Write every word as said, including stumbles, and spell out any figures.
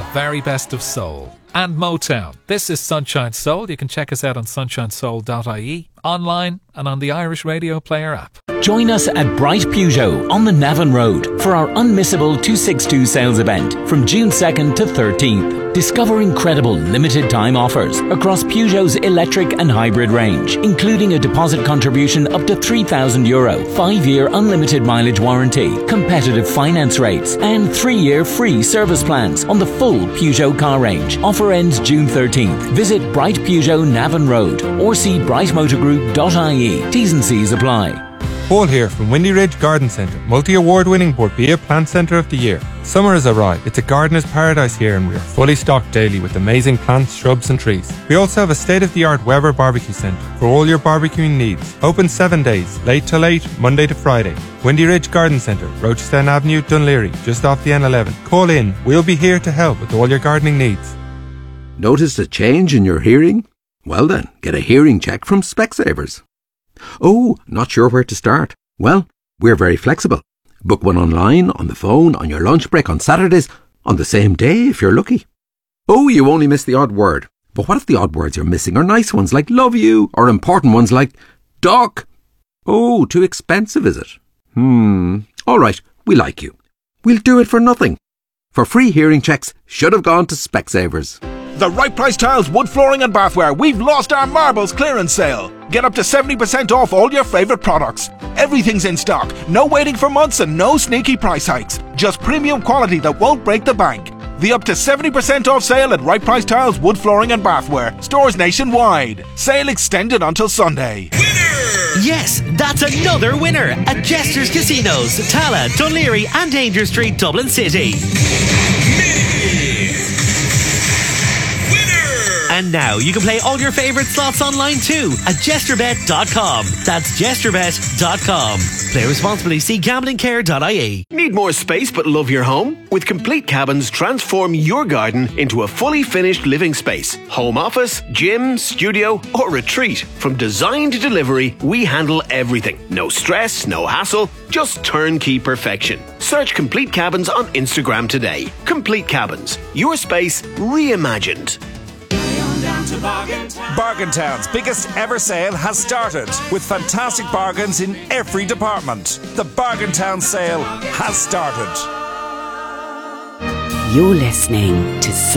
very best of soul and Motown. This is Sunshine Soul. You can check us out on sunshine soul dot I E, online and on the Irish Radio Player app. Join us at Bright Peugeot on the Navan Road for our unmissable two sixty-two sales event from June second to thirteenth. Discover incredible limited time offers across Peugeot's electric and hybrid range, including a deposit contribution up to three thousand euro, five year unlimited mileage warranty, competitive finance rates and three year free service plans on the full Peugeot car range. Offer ends June thirteenth. Visit Bright Peugeot Navan Road or see bright motor group dot I E. T's and C's apply. Paul here from Windy Ridge Garden Centre, multi-award winning Borbia Plant Centre of the Year. Summer has arrived. It's a gardener's paradise here and we are fully stocked daily with amazing plants, shrubs and trees. We also have a state-of-the-art Weber Barbecue Centre for all your barbecuing needs. Open seven days, late till eight, Monday to Friday. Windy Ridge Garden Centre, Rochestown Avenue, Dunleary, just off the N eleven. Call in. We'll be here to help with all your gardening needs. Noticed a change in your hearing? Well then, get a hearing check from Specsavers. Oh, not sure where to start? Well, we're very flexible. Book one online, on the phone, on your lunch break, on Saturdays, on the same day if you're lucky. Oh, you only missed the odd word. But what if the odd words you're missing are nice ones like love you, or important ones like doc? Oh, too expensive is it? Hmm, all right, we like you. We'll do it for nothing. For free hearing checks, should have gone to Specsavers. The Right Price Tiles, wood flooring and bathware. We've lost our marbles clearance sale. Get up to seventy percent off all your favourite products. Everything's in stock. No waiting for months and no sneaky price hikes. Just premium quality that won't break the bank. The up to seventy percent off sale at Right Price Tiles, wood flooring and bathware. Stores nationwide. Sale extended until Sunday. Winner! Yes, that's another winner at Jester's Casinos, Tala, Dunleary and Danger Street, Dublin City. And now you can play all your favourite slots online too at jester bet dot com. That's jester bet dot com. Play responsibly. See gambling care dot I E. Need more space but love your home? With Complete Cabins, transform your garden into a fully finished living space. Home office, gym, studio or retreat. From design to delivery, we handle everything. No stress, no hassle, just turnkey perfection. Search Complete Cabins on Instagram today. Complete Cabins, your space reimagined. Bargain Town's biggest ever sale has started with fantastic bargains in every department. The Bargain Town sale has started. You're listening to